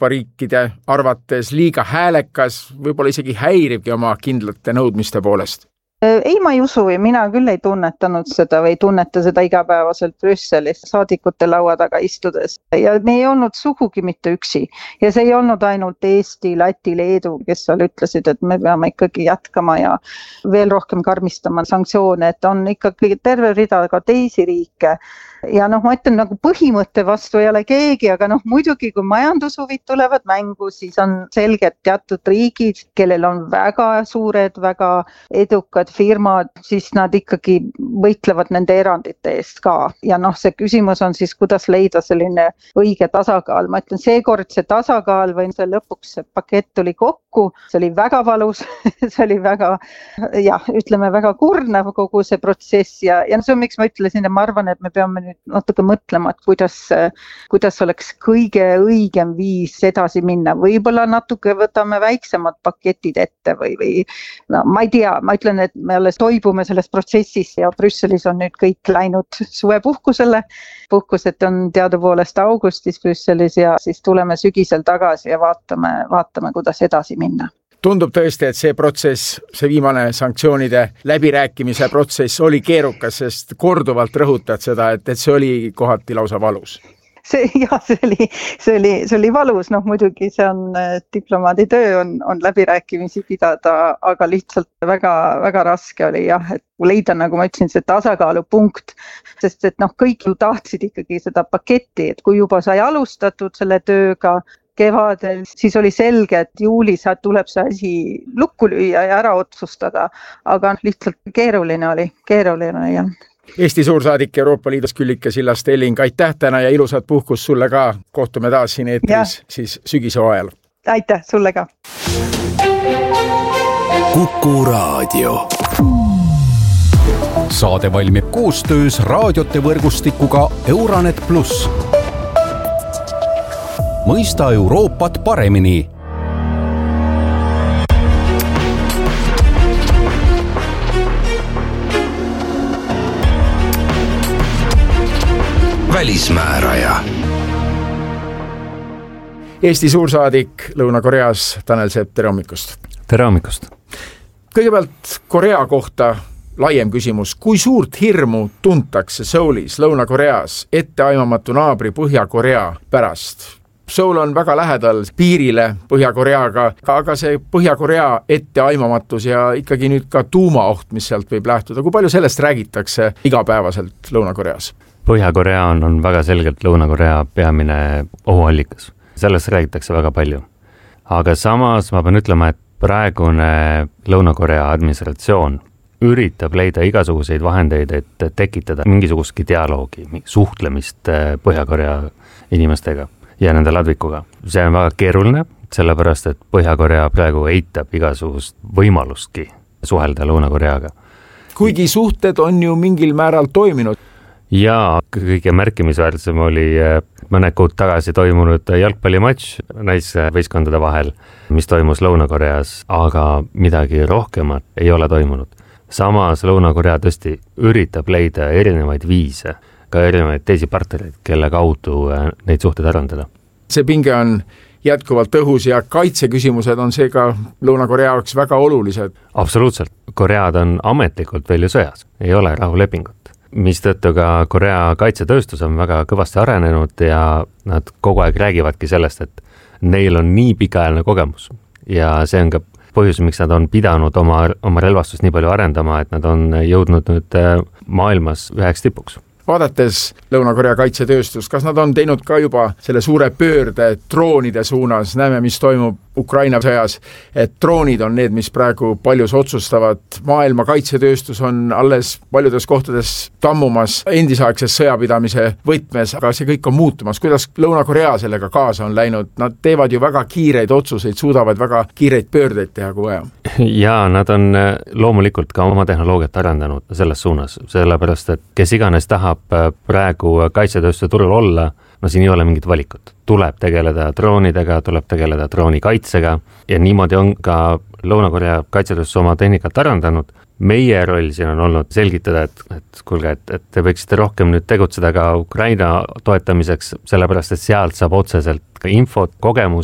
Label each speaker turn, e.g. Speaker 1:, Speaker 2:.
Speaker 1: Euroopa riikide arvates liiga häälekas, võib-olla isegi häirivgi oma kindlate nõudmiste poolest?
Speaker 2: Ei, ma ei usu ja mina küll ei tunnetanud seda või ei tunneta seda igapäevaselt Brüsselis saadikute laua taga istudes. Ja me ei olnud sugugi mitte üksi. Ja see ei olnud ainult Eesti, Läti, Leedu, kes seal ütlesid, et me peame ikkagi jätkama ja veel rohkem karmistama sanktsioone, et on ikkagi terve rida ka teisi riike. Ja ma ütlen, nagu põhimõtte vastu ei ole keegi, aga muidugi kui majandushuvid tulevad mängu, siis on selge, et teatud riigid, kellel on väga suured, väga edukad firmad, siis nad ikkagi võitlevad nende erandite eest ka. Ja see küsimus on siis, kuidas leida selline õige tasakaal. Ma ütlen, seekord see tasakaal või see lõpuks see pakett tuli kokku, see oli väga valus, see oli väga, ütleme väga kurnav kogu see protsess ja see on, miks ma ütlesin, et ma arvan, et me peame natuke mõtlema, et kuidas oleks kõige õigem viis edasi minna. Võib-olla natuke võtame väiksemad paketid ette või ma ei tea, ma ütlen, et me alles toibume selles protsessis ja Brüsselis on nüüd kõik läinud suvepuhkusele. Puhkused on teadupoolest augustis Brüsselis ja siis tuleme sügisel tagasi ja vaatame, kuidas edasi minna.
Speaker 1: Tundub tõesti, et see protsess, see viimane sanktsioonide läbirääkimise protsess oli keerukas, sest korduvalt rõhutad seda, et see oli kohati lausa valus.
Speaker 2: See oli valus, muidugi see on diplomaadi töö on läbirääkimisi pidada, aga lihtsalt väga, väga raske oli et leida, nagu ma ütlesin, see tasakaalupunkt, sest et kõik ju tahtsid ikkagi seda paketti, et kui juba sai alustatud selle tööga kevadel, siis oli selge, et juulis tuleb see asi lukku lüüa ja ära otsustada, aga lihtsalt keeruline oli jah.
Speaker 1: Eesti suursaadik Euroopa Liidus Küllike Sillast-Elling, aitäh täna ja ilusat puhkust sulle ka. Kohtume taas siin eetris siis sügise ajal.
Speaker 2: Aitäh sulle ka.
Speaker 3: Kuku Raadio.
Speaker 4: Saade valmib koostöös raadiote võrgustikuga Euranet Plus. Mõista Euroopat paremini.
Speaker 3: Välismääraja.
Speaker 1: Eesti suursaadik Lõuna-Koreas Tanel Sepp, tere hommikust.
Speaker 5: Tere hommikust.
Speaker 1: Kõigepealt Korea kohta laiem küsimus. Kui suurt hirmu tuntakse Soulis, Lõuna-Koreas etteaimamatu naabri Põhja-Korea pärast? Seoul on väga lähedal piirile Põhja-Koreaga, aga see Põhja-Korea etteaimamatus ja ikkagi nüüd ka tuumaoht, mis sealt võib lähtuda. Kui palju sellest räägitakse igapäevaselt Lõuna-Koreas?
Speaker 5: Põhja-Korea on väga selgelt Lõuna-Korea peamine ohuallikas. Sellest räägitakse väga palju. Aga samas ma pean ütlema, et praegune Lõuna-Korea administratsioon üritab leida igasuguseid vahendeid, et tekitada mingisugustki dialoogi, suhtlemist Põhja-Korea inimestega ja nende ladvikuga. See on väga keeruline, sellepärast, et Põhja-Korea praegu eitab igasugust võimalustki suhelda Lõuna-Koreaga.
Speaker 1: Kuigi suhted on ju mingil määral toiminud.
Speaker 5: Ja kõige märkimisväärsem oli mõned kuud tagasi toimunud jalgpallimatš naisvõistkondade vahel, mis toimus Lõuna-Koreas, aga midagi rohkemat ei ole toimunud. Samas Lõuna-Korea tõesti üritab leida erinevaid viise, ka erinevaid teisi partnereid, kelle kaudu neid suhteid arendada.
Speaker 1: See pinge on jätkuvalt õhus ja kaitseküsimused on seega Lõuna-Korea jaoks väga olulised.
Speaker 5: Absoluutselt. Koread on ametlikult veel ju sõjas, ei ole rahulepingut. Mistõttu ka Korea kaitsetööstus on väga kõvasti arenenud ja nad kogu aeg räägivadki sellest, et neil on nii pikaajaline kogemus ja see on ka põhjus, miks nad on pidanud oma relvastust nii palju arendama, et nad on jõudnud nüüd maailmas üheks tipuks.
Speaker 1: Vaadates Lõuna-Korea kaitsetööstus, kas nad on teinud ka juba selle suure pöörde droonide suunas, näeme, mis toimub Ukraina sõjas, et droonid on need, mis praegu paljus otsustavad. Maailma kaitsetööstus on alles paljudes kohtades tammumas endisaegses sõjapidamise võtmes, aga see kõik on muutumas. Kuidas Lõuna-Korea sellega kaasa on läinud? Nad teevad ju väga kiireid otsuseid, suudavad väga kiireid pöördeid teha kui vaja.
Speaker 5: Ja nad on loomulikult ka oma tehnoloogiat arendanud selles suunas, sellepärast, et kes iganes tahab praegu kaitsetööstuse turul olla, no siin ei ole mingit valikut. Tuleb tegeleda droonidega, tuleb tegeleda droonikaitsega ja niimoodi on ka Lõuna-Korea kaitsetööstus oma tehnikat arendanud. Meie roll siin on olnud selgitada, et kuulge, et te võiksite rohkem nüüd tegutseda ka Ukraina toetamiseks, sellepärast, et sealt saab otseselt ka infot, kogemus